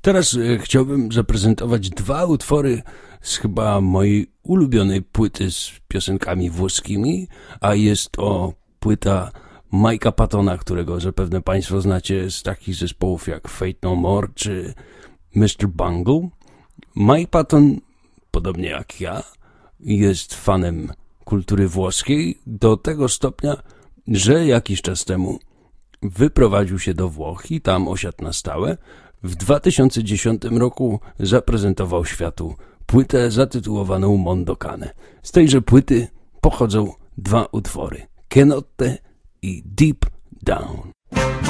Teraz chciałbym zaprezentować dwa utwory z chyba mojej ulubionej płyty z piosenkami włoskimi, a jest to płyta Mike'a Pattona, którego zapewne Państwo znacie z takich zespołów jak Faith No More czy Mr. Bungle. Mike Patton, podobnie jak ja, jest fanem kultury włoskiej do tego stopnia, że jakiś czas temu wyprowadził się do Włoch i tam osiadł na stałe. W 2010 roku zaprezentował światu płytę zatytułowaną Mondo Cane. Z tejże płyty pochodzą dwa utwory: Che Notte i Deep Down.